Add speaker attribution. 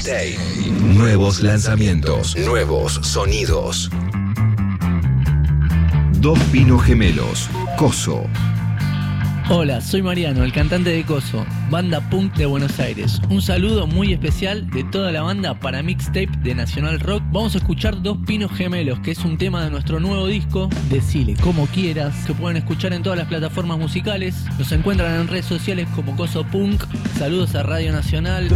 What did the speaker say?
Speaker 1: Mixtape. Nuevos lanzamientos, nuevos sonidos. Dos Pinos Gemelos, Coso.
Speaker 2: Hola, soy Mariano, el cantante de Coso, banda punk de Buenos Aires. Un saludo muy especial de toda la banda para Mixtape de Nacional Rock. Vamos a escuchar Dos Pinos Gemelos, que es un tema de nuestro nuevo disco, Decile Como Quieras, que pueden escuchar en todas las plataformas musicales. Nos encuentran en redes sociales como Coso Punk. Saludos a Radio Nacional.